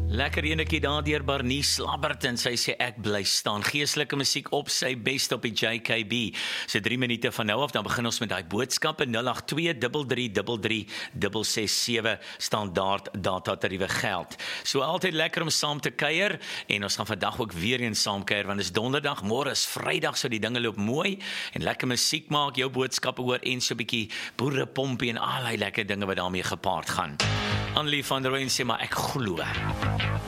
Lekker enetjie daar deur Barnie Slabbert en sy sê ek bly staan. Geestelike musiek op sy best op die JKB. So 3 minute van nou af, dan begin ons met daai boodskappe 082333367 standaard datatariewe geld. So altyd lekker om saam te kuier en ons gaan vandag ook weer eens saam kuier want dit is donderdag, môre is Vrydag, so die dinge loop mooi en lekker musiek maak, jou boodskappe hoor en so 'n bietjie boerepompie en allerlei lekker dinge wat daarmee gepaard gaan. Annelie van der Rooyen sê maar ek glo